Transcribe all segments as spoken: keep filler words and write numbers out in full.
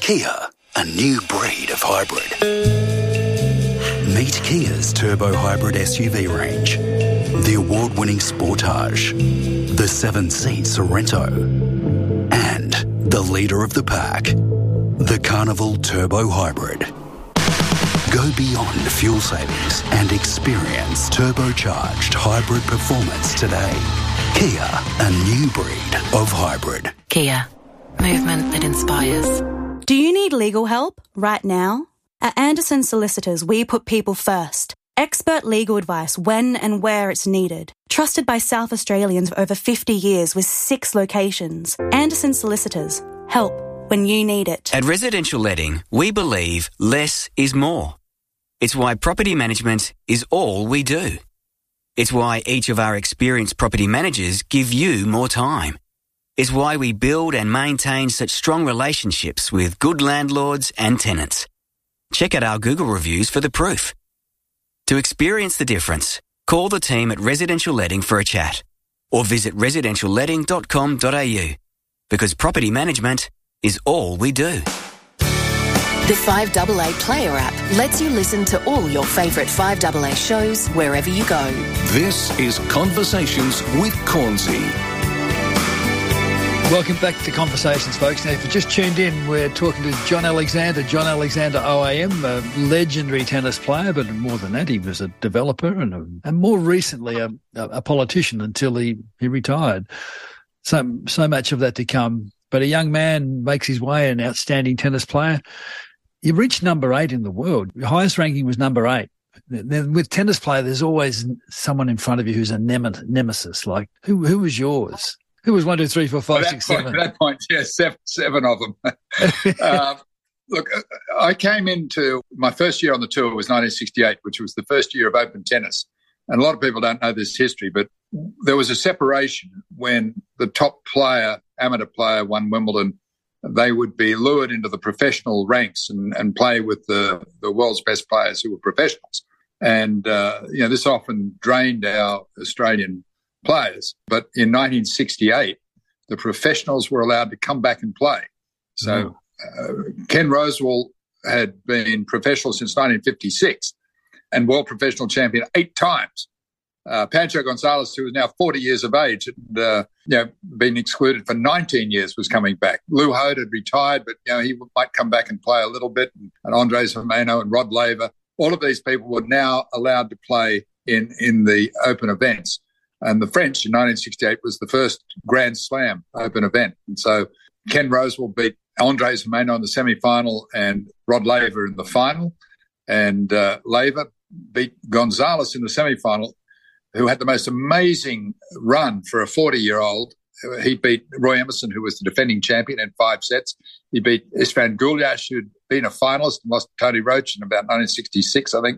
Kia, a new breed of hybrid. Meet Kia's turbo hybrid S U V range, the award-winning Sportage, the seven-seat Sorento, and the leader of the pack, the Carnival Turbo Hybrid. Go beyond fuel savings and experience turbocharged hybrid performance today. Kia, a new breed of hybrid. Kia, movement that inspires. Do you need legal help right now? At Anderson Solicitors, we put people first. Expert legal advice when and where it's needed. Trusted by South Australians for over fifty years with six locations. Anderson Solicitors. Help when you need it. At Residential Letting, we believe less is more. It's why property management is all we do. It's why each of our experienced property managers give you more time. It's why we build and maintain such strong relationships with good landlords and tenants. Check out our Google reviews for the proof. To experience the difference, call the team at Residential Letting for a chat or visit residential letting dot com dot a u because property management is all we do. The five A A Player app lets you listen to all your favourite five A A shows wherever you go. This is Conversations with Cornsey. Welcome back to Conversations, folks. Now, if you just tuned in, we're talking to John Alexander, John Alexander O A M, a legendary tennis player, but more than that, he was a developer and, a, and more recently a, a politician until he, he retired. So, so much of that to come. But a young man makes his way, an outstanding tennis player. You reached number eight in the world. Your highest ranking was number eight. Then with tennis player, there's always someone in front of you who's a nemesis. Like, who who was yours? Who was one, two, three, four, five, six, point, seven? At that point, yeah, seven, seven of them. uh, look, I came into my first year on the tour was nineteen sixty-eight, which was the first year of open tennis. And a lot of people don't know this history, but there was a separation when the top player, amateur player, won Wimbledon. They would be lured into the professional ranks and, and play with the, the world's best players who were professionals. And, uh, you know, this often drained our Australian players. But in nineteen sixty-eight, the professionals were allowed to come back and play. So uh, Ken Rosewall had been professional since nineteen fifty-six and world professional champion eight times. Uh, Pancho Gonzalez, who is now forty years of age and uh, you know, been excluded for nineteen years, was coming back. Lou Hode had retired, but you know he might come back and play a little bit. And, and Andres Gimeno and Rod Laver, all of these people were now allowed to play in, in the open events. And the French in nineteen sixty-eight was the first Grand Slam open event. And so Ken Rosewall beat Andres Gimeno in the semi-final and Rod Laver in the final. And uh, Laver beat Gonzalez in the semi-final, who had the most amazing run for a forty-year-old. He beat Roy Emerson, who was the defending champion, in five sets. He beat Istvan Gulyash, who'd been a finalist and lost to Tony Roach in about nineteen sixty-six, I think.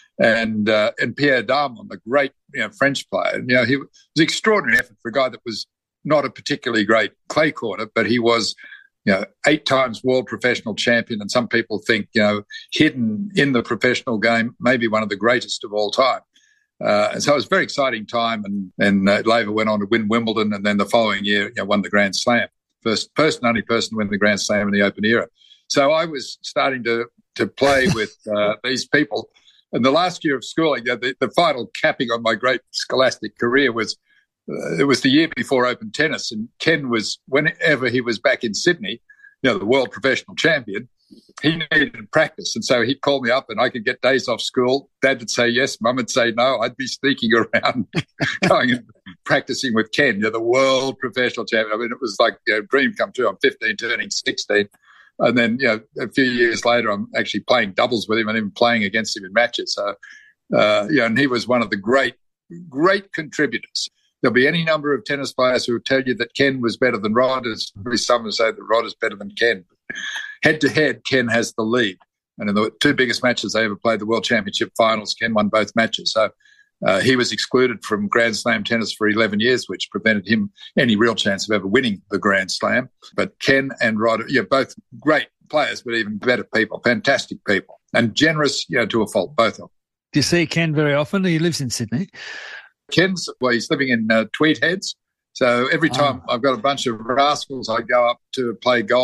And uh, and Pierre Darmon, the great you know, French player. You know, he was an extraordinary effort for a guy that was not a particularly great clay courter, but he was, you know, eight times world professional champion. And some people think, you know, hidden in the professional game, maybe one of the greatest of all time. Uh, and so it was a very exciting time. And, and uh, Laver went on to win Wimbledon, and then the following year, you know, won the Grand Slam. First person, only person to win the Grand Slam in the Open era. So I was starting to to play with uh, these people. And the last year of schooling, you know, the, the final capping on my great scholastic career was uh, it was the year before Open tennis, and Ken was, whenever he was back in Sydney, you know, the world professional champion, he needed practice. And so he'd call me up and I could get days off school. Dad would say yes, Mum would say no. I'd be sneaking around going and practicing with Ken, you know, the world professional champion. I mean, it was like a you know, dream come true. I'm fifteen, turning sixteen. And then, you know, a few years later, I'm actually playing doubles with him and even playing against him in matches. So, uh, you know, and he was one of the great, great contributors. There'll be any number of tennis players who will tell you that Ken was better than Rod. There's some who say that Rod is better than Ken. Head to head, Ken has the lead. And in the two biggest matches they ever played, the World Championship finals, Ken won both matches. So uh, he was excluded from Grand Slam tennis for eleven years, which prevented him any real chance of ever winning the Grand Slam. But Ken and Rod, yeah, both great players, but even better people, fantastic people, and generous, you know, to a fault, both of them. Do you see Ken very often? He lives in Sydney. Ken's, well, he's living in uh, Tweed Heads. So every time oh. I've got a bunch of rascals, I go up to play golf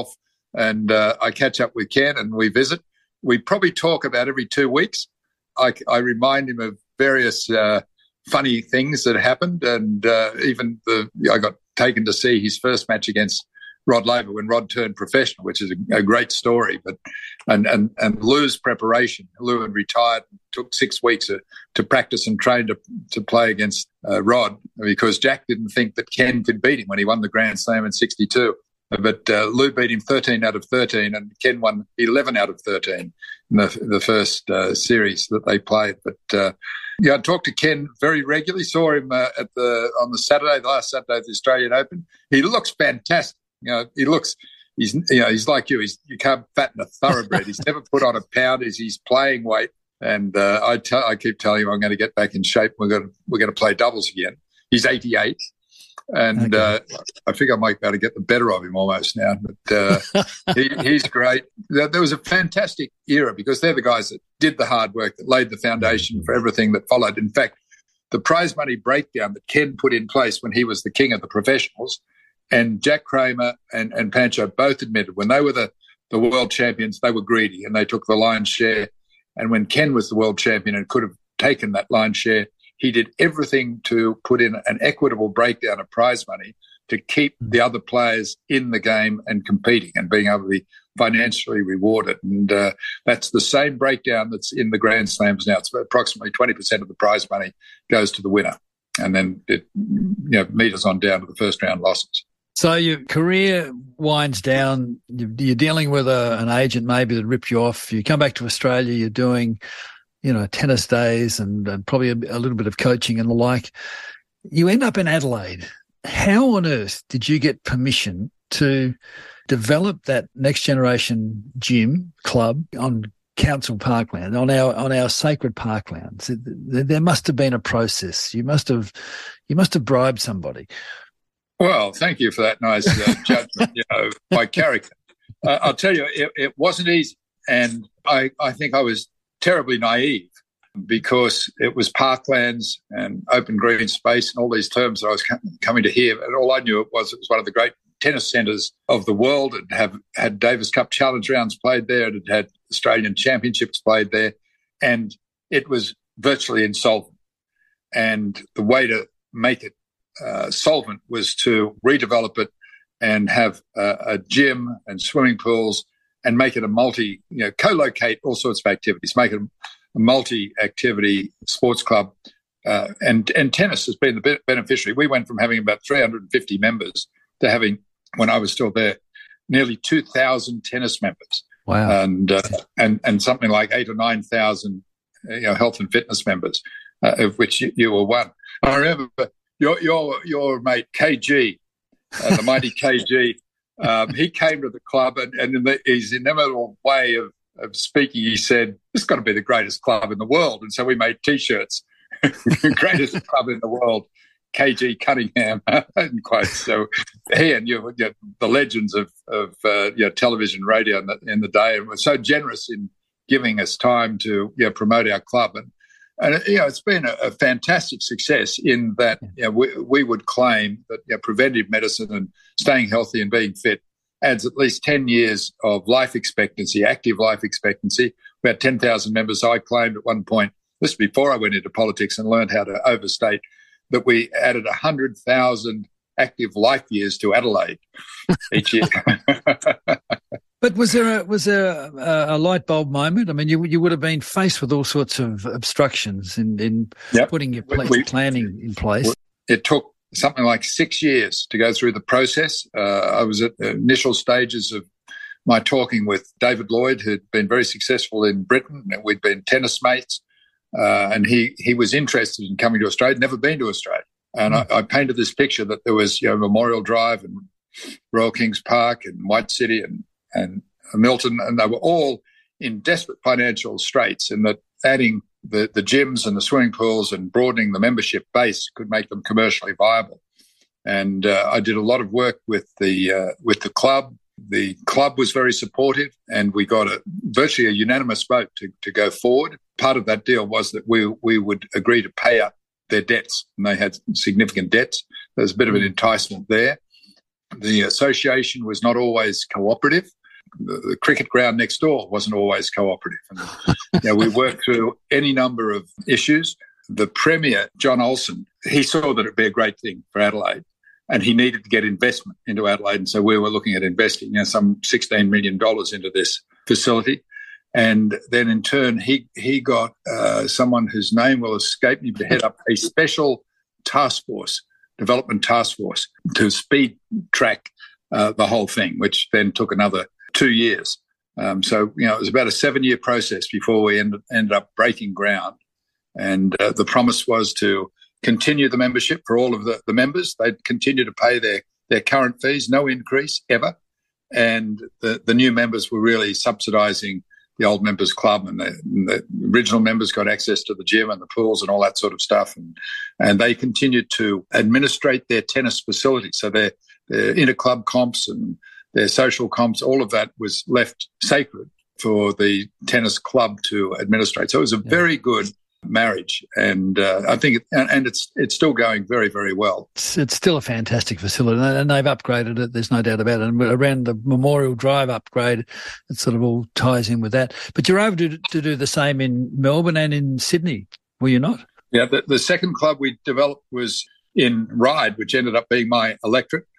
and uh, I catch up with Ken and we visit. We probably talk about every two weeks. I, I remind him of various uh, funny things that happened, and uh, even the I got taken to see his first match against Rod Laver when Rod turned professional, which is a, a great story. But and and and Lou's preparation, Lou had retired, took six weeks to, to practice and train to to play against uh, Rod, because Jack didn't think that Ken could beat him when he won the Grand Slam in sixty-two. But uh, Lou beat him thirteen out of thirteen, and Ken won eleven out of thirteen in the, the first uh, series that they played. But uh, yeah, I talked to Ken very regularly. Saw him uh, at the on the Saturday, the last Saturday of the Australian Open. He looks fantastic. You know, he looks. He's you know he's like you. He's you can't fatten a thoroughbred. He's never put on a pound. He's he's playing weight, and uh, I tell I keep telling him I'm going to get back in shape. We're going to we're going to play doubles again. He's eighty-eight. And okay. uh, I think I might be able to get the better of him almost now. But uh, he, he's great. There was a fantastic era because they're the guys that did the hard work, that laid the foundation for everything that followed. In fact, the prize money breakdown that Ken put in place when he was the king of the professionals, and Jack Kramer and, and Pancho both admitted when they were the, the world champions, they were greedy and they took the lion's share. And when Ken was the world champion and could have taken that lion's share, he did everything to put in an equitable breakdown of prize money to keep the other players in the game and competing and being able to be financially rewarded. And uh, that's the same breakdown that's in the Grand Slams now. It's approximately twenty percent of the prize money goes to the winner. And then it you know, meters on down to the first round losses. So your career winds down. You're dealing with a, an agent maybe that ripped you off. You come back to Australia, you're doing you know, tennis days and, and probably a, a little bit of coaching and the like. You end up in Adelaide. How on earth did you get permission to develop that next generation gym club on council parkland, on our on our sacred parklands? There must have been a process. You must have you must have bribed somebody. Well, thank you for that nice uh, judgment. You know, my character. Uh, I'll tell you, it, it wasn't easy, and I I think I was terribly naive because it was parklands and open green space and all these terms that I was coming to hear. And all I knew it was it was one of the great tennis centres of the world. It have had Davis Cup Challenge rounds played there. It had had Australian Championships played there. And it was virtually insolvent. And the way to make it uh, solvent was to redevelop it and have a, a gym and swimming pools and make it a multi, you know, co-locate all sorts of activities, make it a multi-activity sports club. Uh, and, and tennis has been the beneficiary. We went from having about three hundred fifty members to having, when I was still there, nearly two thousand tennis members. Wow. And, uh, and, and something like eight or nine thousand, you know, health and fitness members, uh, of which you, you were one. I remember your, your, your mate, K G, uh, the mighty K G, Um, he came to the club and, and in the, his inimitable way of, of speaking, he said, this has got to be the greatest club in the world. And so we made T-shirts, greatest club in the world, K G Cunningham, and quite so. He and you, you know, the legends of, of uh, you know, television, radio in the, in the day, and were so generous in giving us time to you know, promote our club. And, and you know, it's been a, a fantastic success in that you know, we, we would claim that you know, preventive medicine and staying healthy and being fit adds at least ten years of life expectancy, active life expectancy. We had ten thousand members. I claimed at one point, this was before I went into politics and learned how to overstate, that we added one hundred thousand active life years to Adelaide each year. But was there a, was there a, a light bulb moment? I mean, you you would have been faced with all sorts of obstructions in, in yep. putting your pl- we, planning in place. It took something like six years to go through the process. Uh, I was at the initial stages of my talking with David Lloyd, who'd been very successful in Britain, and we'd been tennis mates, uh, and he, he was interested in coming to Australia, never been to Australia. And mm. I, I painted this picture that there was, you know, Memorial Drive and Royal Kings Park and White City and, and Milton, and they were all in desperate financial straits, and that adding the, the gyms and the swimming pools and broadening the membership base could make them commercially viable. And uh, I did a lot of work with the uh, with the club. The club was very supportive, and we got a virtually a unanimous vote to, to go forward. Part of that deal was that we we would agree to pay up their debts, and they had significant debts. There was a bit of an enticement there. The association was not always cooperative. the, the cricket ground next door wasn't always cooperative. And, you know, we worked through any number of issues. The Premier, John Olsen, he saw that it would be a great thing for Adelaide, and he needed to get investment into Adelaide. And so we were looking at investing, you know, some sixteen million dollars into this facility. And then in turn, he, he got uh, someone whose name will escape me to head up a special task force, development task force, to speed track uh, the whole thing, which then took another two years. Um, so, you know, it was about a seven-year process before we ended, ended up breaking ground. And uh, the promise was to continue the membership for all of the, the members. They'd continue to pay their, their current fees, no increase ever. And the, the new members were really subsidising the old members club, and the, and the original members got access to the gym and the pools and all that sort of stuff. And, and they continued to administrate their tennis facility. So their, their inter-club comps and their social comps, all of that was left sacred for the tennis club to administrate. So it was a very good marriage, and uh, I think, it, and, and it's it's still going very, very well. It's, it's still a fantastic facility, and they've upgraded it. There's no doubt about it. And around the Memorial Drive upgrade, it sort of all ties in with that. But you're able to, to do the same in Melbourne and in Sydney, were you not? Yeah, the, the second club we developed was in Ryde, which ended up being my electorate.